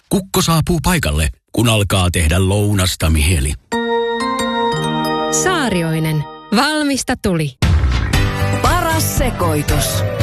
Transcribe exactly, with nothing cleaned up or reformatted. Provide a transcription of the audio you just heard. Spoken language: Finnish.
Kukko saapuu paikalle, kun alkaa tehdä lounasta mieli. Saarioinen. Valmista tuli. Paras sekoitus.